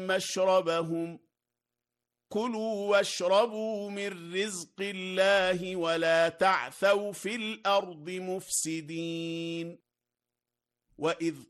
مشربهم كلوا واشربوا من رزق الله ولا تعثوا في الأرض مفسدين وإذ